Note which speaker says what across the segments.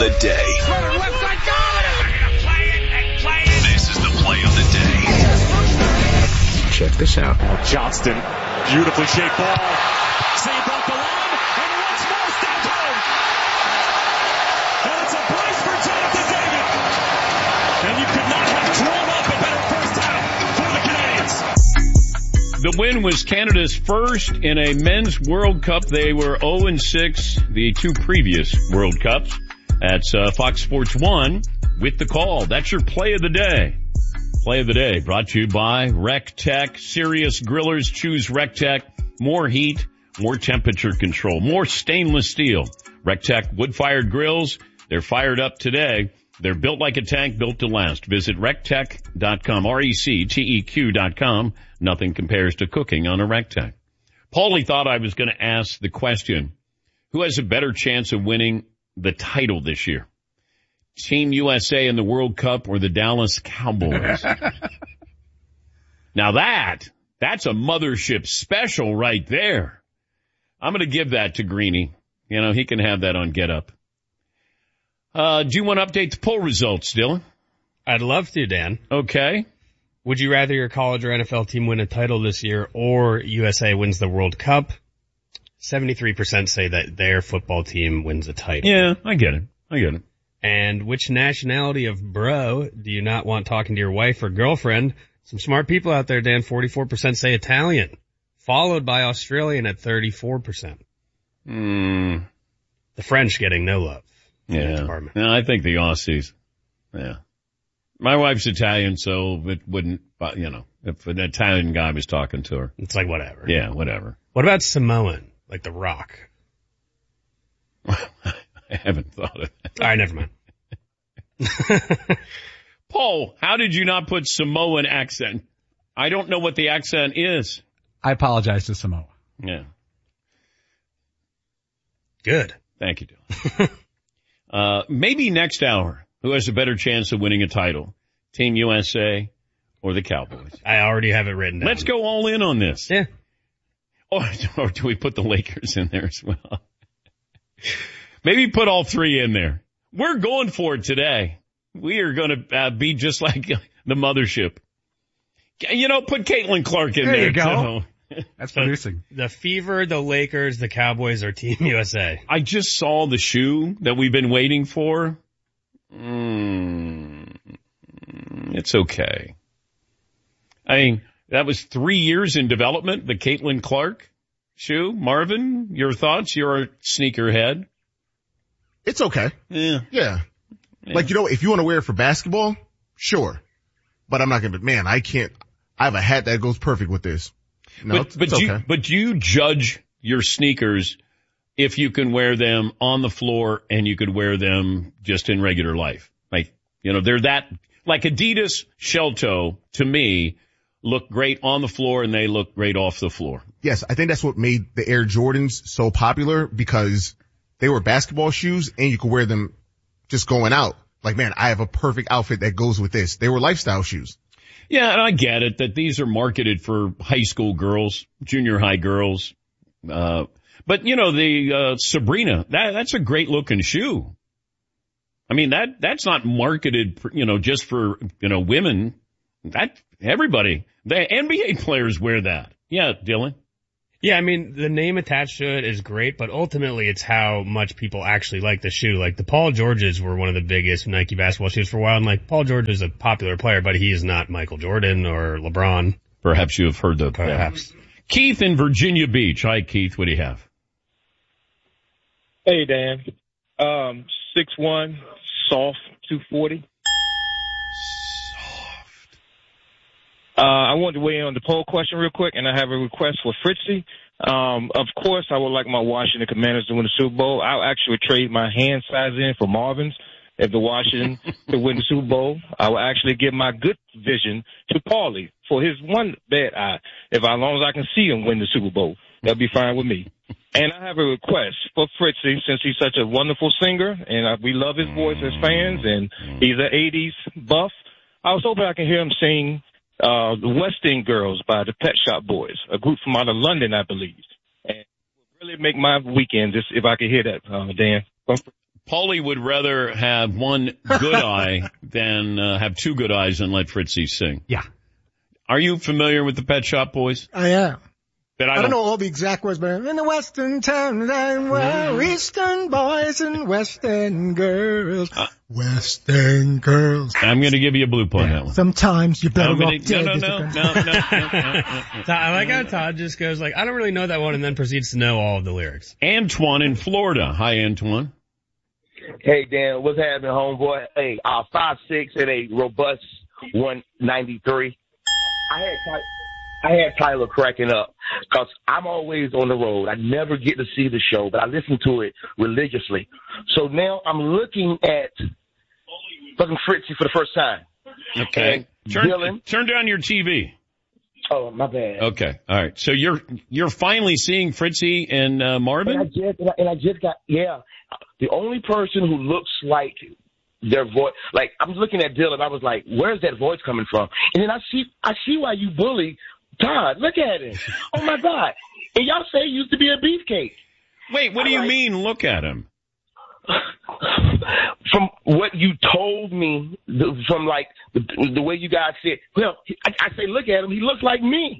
Speaker 1: the day. This is the play of the day.
Speaker 2: Check this out.
Speaker 3: Johnston, beautifully shaped ball. Saved off the line, and once more stepped home. And it's a brace for Jonathan David. And you could not have drawn up a better first half for the Canadians.
Speaker 4: The win was Canada's first in a men's World Cup. They were 0-6 the two previous World Cups. That's Fox Sports 1 with the call. That's your play of the day. Play of the day brought to you by RecTech. Serious grillers choose RecTech. More heat, more temperature control, more stainless steel. RecTech wood-fired grills. They're fired up today. They're built like a tank, built to last. Visit rectech.com, RecTeq.com. Nothing compares to cooking on a RecTech. Paulie thought I was going to ask the question, who has a better chance of winning the title this year? Team USA in the World Cup or the Dallas Cowboys? Now that's a mothership special right there. I'm going to give that to Greeny. You know, he can have that on Get Up. Do you want to update the poll results, Dylan?
Speaker 5: I'd love to, Dan.
Speaker 4: Okay.
Speaker 5: Would you rather your college or NFL team win a title this year or USA wins the World Cup? 73% say that their football team wins a title.
Speaker 4: Yeah, I get it.
Speaker 5: And which nationality of bro do you not want talking to your wife or girlfriend? Some smart people out there, Dan. 44% say Italian, followed by Australian at 34%. The French getting no love.
Speaker 4: Yeah. No, I think the Aussies. Yeah. My wife's Italian, so it wouldn't, you know, if an Italian guy was talking to her.
Speaker 5: It's like whatever.
Speaker 4: Yeah, whatever.
Speaker 5: What about Samoan? Like The Rock?
Speaker 4: I haven't thought of that.
Speaker 5: All right, never mind.
Speaker 4: Paul, how did you not put Samoan accent? I don't know what the accent is.
Speaker 6: I apologize to Samoa.
Speaker 4: Yeah.
Speaker 5: Good.
Speaker 4: Thank you, Dylan. Maybe next hour, who has a better chance of winning a title? Team USA or the Cowboys?
Speaker 5: I already have it written down.
Speaker 4: Let's go all in on this.
Speaker 5: Yeah.
Speaker 4: Or do we put the Lakers in there as well? Maybe put all three in there. We're going for it today. We are going to be just like the mothership. You know, put Caitlin Clark in there.
Speaker 6: There you go.
Speaker 4: Too.
Speaker 6: That's producing.
Speaker 5: The Fever, the Lakers, the Cowboys are Team USA.
Speaker 4: I just saw the shoe that we've been waiting for. It's okay. I mean, that was 3 years in development, the Caitlin Clark shoe. Marvin, your thoughts? You're a sneakerhead.
Speaker 7: It's okay.
Speaker 4: Yeah.
Speaker 7: Like, you know, if you want to wear it for basketball, sure. But I'm not going to, man, I can't, I have a hat that goes perfect with this. No, it's okay.
Speaker 4: But you judge your sneakers if you can wear them on the floor and you could wear them just in regular life. Like, you know, they're that, like Adidas shell toe, to me, look great on the floor and they look great off the floor.
Speaker 7: Yes, I think that's what made the Air Jordans so popular, because they were basketball shoes and you could wear them just going out. Like, man, I have a perfect outfit that goes with this. They were lifestyle shoes.
Speaker 4: Yeah, and I get it that these are marketed for high school girls, junior high girls. But you know, the Sabrina, that's a great looking shoe. I mean, that's not marketed, you know, just for, you know, women. That everybody, the NBA players wear that. Yeah, Dylan.
Speaker 5: Yeah, I mean, the name attached to it is great, but ultimately it's how much people actually like the shoe. Like the Paul Georges were one of the biggest Nike basketball shoes for a while, and like Paul George is a popular player, but he is not Michael Jordan or LeBron.
Speaker 4: Perhaps you have heard of
Speaker 5: Perhaps.
Speaker 4: Keith in Virginia Beach. Hi, Keith. What do you have?
Speaker 8: Hey, Dan. 6'1", soft, 240. I want to weigh in on the poll question real quick, and I have a request for Fritzy. Of course, I would like my Washington Commanders to win the Super Bowl. I'll actually trade my hand size in for Marvin's if the Washington to win the Super Bowl. I will actually give my good vision to Paulie for his one bad eye. As long as I can see him win the Super Bowl, that'll be fine with me. And I have a request for Fritzy, since he's such a wonderful singer, and we love his voice as fans, and he's an 80s buff. I was hoping I can hear him sing the West End Girls by the Pet Shop Boys, a group from out of London, I believe. And it would really make my weekend if I could hear that, Dan.
Speaker 4: Paulie would rather have one good eye than have two good eyes and let Fritzy sing.
Speaker 6: Yeah.
Speaker 4: Are you familiar with the Pet Shop Boys?
Speaker 9: I am.
Speaker 4: But
Speaker 9: I don't know all the exact words, but in the western town, eastern boys and western girls. Western girls.
Speaker 4: I'm going to give you a blue point on that one.
Speaker 9: Sometimes you better off dead.
Speaker 4: No.
Speaker 5: I like how Todd just goes like, I don't really know that one, and then proceeds to know all of the lyrics.
Speaker 4: Antoine in Florida. Hi, Antoine.
Speaker 10: Hey, Dan, what's happening, homeboy? Hey, 5'6" and a robust 193. I had Tyler cracking up because I'm always on the road. I never get to see the show, but I listen to it religiously. So now I'm looking at fucking Fritzy for the first time.
Speaker 4: Okay. Turn down your TV.
Speaker 10: Oh, my bad.
Speaker 4: Okay. All right. So you're finally seeing Fritzy and Marvin?
Speaker 10: And I just got, the only person who looks like their voice, like I'm looking at Dylan, I was like, where's that voice coming from? And then I see why you bully Todd. Look at him. Oh my God. And y'all say he used to be a beefcake.
Speaker 4: Wait, what do you mean look at him?
Speaker 10: From what you told me, from like the way you guys said, well, I say look at him, he looks like me.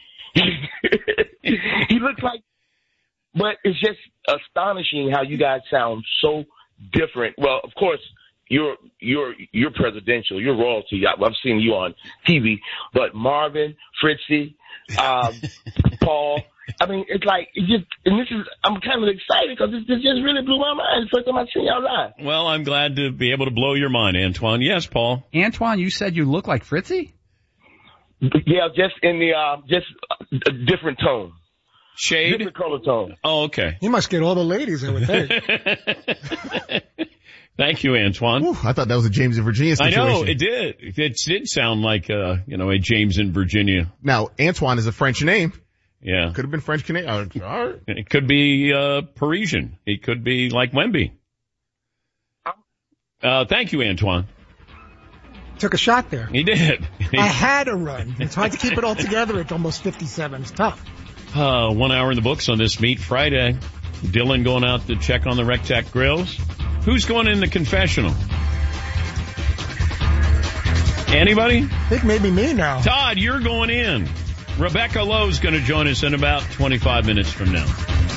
Speaker 10: He looks like, but it's just astonishing how you guys sound so different. Well, of course, you're presidential, you're royalty. I've seen you on TV, but Marvin, Fritzy, Paul. I mean, it's like I'm kind of excited because this just really blew my mind. It's the first time I've seen y'all live.
Speaker 4: Well, I'm glad to be able to blow your mind, Antoine. Yes, Paul.
Speaker 6: Antoine, you said you look like Fritzy?
Speaker 10: Yeah, just in just a different tone.
Speaker 4: Shade?
Speaker 10: Different color tone.
Speaker 4: Oh, okay.
Speaker 9: You must get all the ladies, I would think.
Speaker 4: Thank you, Antoine.
Speaker 7: Ooh, I thought that was a James in Virginia situation.
Speaker 4: I know, it did. It did sound like, a James in Virginia.
Speaker 7: Now, Antoine is a French name.
Speaker 4: Yeah.
Speaker 7: Could have been French Canadian. All right.
Speaker 4: It could be, Parisian. It could be like Wemby. Thank you, Antoine.
Speaker 9: Took a shot there.
Speaker 4: He did.
Speaker 9: I had a run. It's hard to keep it all together at almost 57. It's tough.
Speaker 4: 1 hour in the books on this Meat Friday. Dylan going out to check on the Rectac grills. Who's going in the confessional? Anybody?
Speaker 9: I think maybe me now.
Speaker 4: Todd, you're going in. Rebecca Lowe's going to join us in about 25 minutes from now.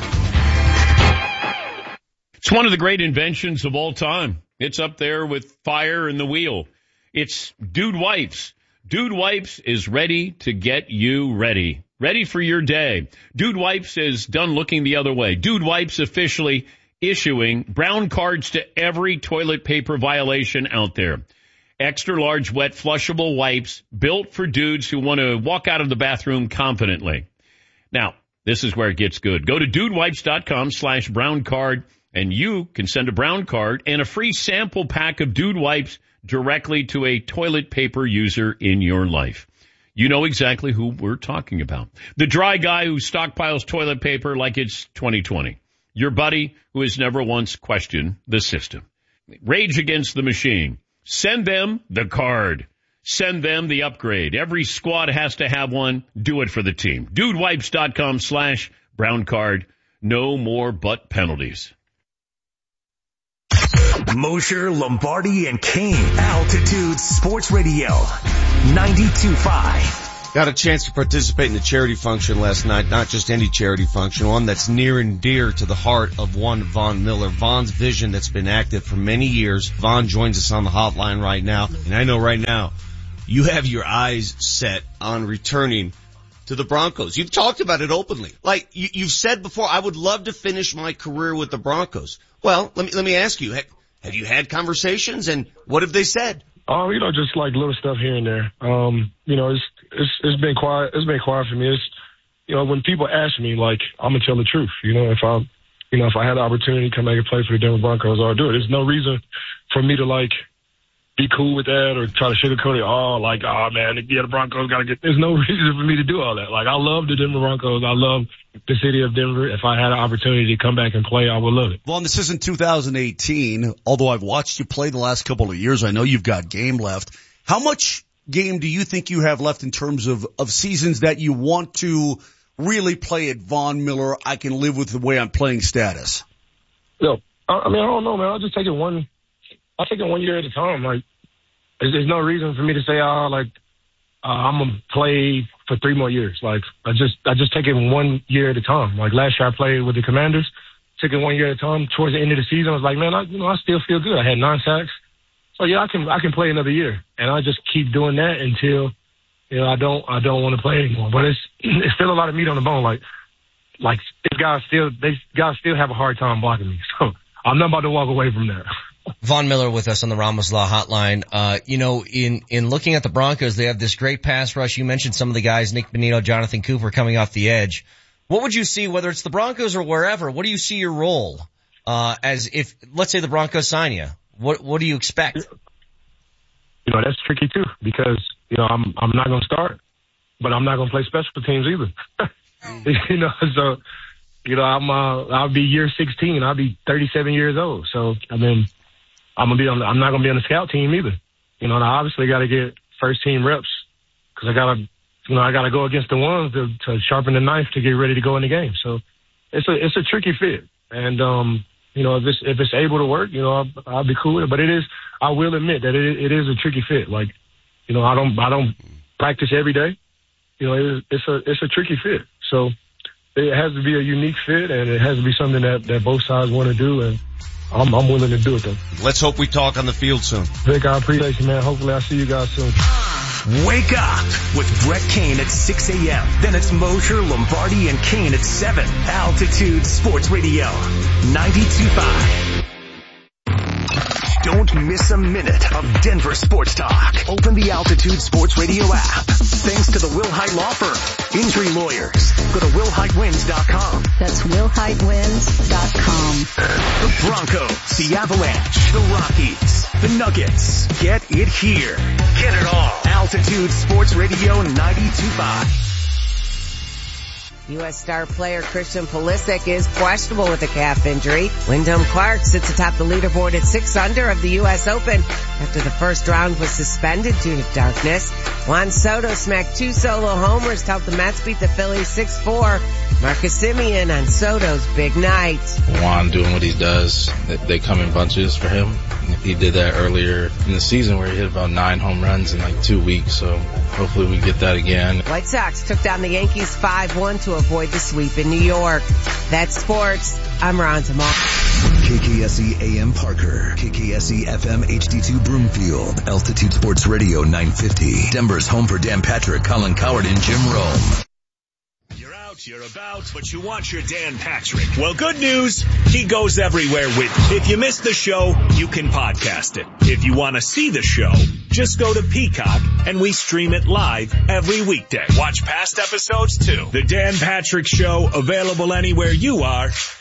Speaker 4: It's one of the great inventions of all time. It's up there with fire and the wheel. It's Dude Wipes. Dude Wipes is ready to get you ready. Ready for your day. Dude Wipes is done looking the other way. Dude Wipes officially issuing brown cards to every toilet paper violation out there. Extra large wet flushable wipes built for dudes who want to walk out of the bathroom confidently. Now, this is where it gets good. Go to dudewipes.com/brown card and you can send a brown card and a free sample pack of Dude Wipes directly to a toilet paper user in your life. You know exactly who we're talking about. The dry guy who stockpiles toilet paper like it's 2020. Your buddy who has never once questioned the system. Rage Against the Machine. Send them the card. Send them the upgrade. Every squad has to have one. Do it for the team. Dudewipes.com/brown card. No more butt penalties.
Speaker 1: Mosher, Lombardi, and Kane. Altitude Sports Radio. 92.5.
Speaker 11: Got a chance to participate in the charity function last night, not just any charity function, one that's near and dear to the heart of one Von Miller. Von's vision that's been active for many years. Von joins us on the hotline right now, and I know right now you have your eyes set on returning to the Broncos. You've talked about it openly. Like you've said before, I would love to finish my career with the Broncos. Well, let me ask you, have you had conversations, and what have they said?
Speaker 12: Just like little stuff here and there. It's been quiet. It's been quiet for me. It's, when people ask me, like, I'm gonna tell the truth. If I had the opportunity to come back and play for the Denver Broncos, I'll do it. There's no reason for me to be cool with that or try to sugarcoat it. The Broncos gotta get. There's no reason for me to do all that. I love the Denver Broncos. I love the city of Denver. If I had an opportunity to come back and play, I would love it.
Speaker 13: Well, this isn't 2018. Although I've watched you play the last couple of years, I know you've got game left. How much game do you think you have left in terms of seasons that you want to really play at Von Miller? I can live with the way I'm playing status.
Speaker 12: No, I mean, I don't know, man. I'll take it one year at a time. Like, there's no reason for me to say, I'm going to play for 3 more years. Like, I just take it 1 year at a time. Like, last year I played with the Commanders, took it 1 year at a time. Towards the end of the season, I was like, man, I still feel good. I had 9 sacks. So yeah, I can play another year. And I just keep doing that until, I don't want to play anymore. But it's still a lot of meat on the bone. Like these guys still have a hard time blocking me. So I'm not about to walk away from that.
Speaker 14: Von Miller with us on the Ramos Law Hotline. In looking at the Broncos, they have this great pass rush. You mentioned some of the guys, Nick Bonito, Jonathan Cooper coming off the edge. What would you see, whether it's the Broncos or wherever, what do you see your role, as if, let's say the Broncos sign you? What do you expect?
Speaker 12: That's tricky too, because, I'm not going to start, but I'm not going to play special teams either. So, I'll be year 16. I'll be 37 years old. So, I mean, I'm not going to be on the scout team either. I obviously got to get first team reps because I got to go against the ones to sharpen the knife to get ready to go in the game. So it's a tricky fit. And, if it's able to work, I'll be cool with it. But I will admit that it is a tricky fit. Like, I don't practice every day. It's a tricky fit. So it has to be a unique fit, and it has to be something that both sides want to do. And I'm willing to do it, though.
Speaker 11: Let's hope we talk on the field soon.
Speaker 12: Vic, I appreciate you, man. Hopefully I'll see you guys soon.
Speaker 1: Wake up with Brett Kane at 6 a.m. Then it's Mosher, Lombardi, and Kane at 7. Altitude Sports Radio, 92.5. Don't miss a minute of Denver sports talk. Open the Altitude Sports Radio app. Thanks to the Will Hyde Law Firm. Injury lawyers. Go to WillHydeWins.com.
Speaker 15: That's WillHydeWins.com.
Speaker 1: The Broncos, the Avalanche, the Rockies, the Nuggets. Get it here. Get it all. Altitude Sports Radio 92.5.
Speaker 16: U.S. star player Christian Pulisic is questionable with a calf injury. Wyndham Clark sits atop the leaderboard at 6 under of the U.S. Open after the first round was suspended due to darkness. Juan Soto smacked 2 solo homers to help the Mets beat the Phillies 6-4. Marcus Semien on Soto's big night.
Speaker 17: Juan doing what he does. They come in bunches for him. He did that earlier in the season where he hit about 9 home runs in like 2 weeks. So hopefully we get that again.
Speaker 16: White Sox took down the Yankees 5-1 to avoid the sweep in New York. That's sports. I'm Ron Tamar.
Speaker 1: KKSE AM Parker, KKSE FM HD2 Broomfield, Altitude Sports Radio 950, Denver's home for Dan Patrick, Colin Coward, and Jim Rome.
Speaker 18: You're about, but you want your Dan Patrick. Well, good news, he goes everywhere with you. If you missed the show, you can podcast it. If you want to see the show, just go to Peacock, and we stream it live every weekday. Watch past episodes, too. The Dan Patrick Show, available anywhere you are.